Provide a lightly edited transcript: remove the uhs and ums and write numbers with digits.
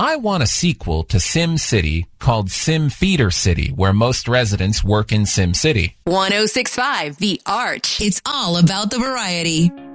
I want a sequel to Sim City called Sim Feeder City, where most residents work in Sim City. 106.5 The Arch. It's all about the variety.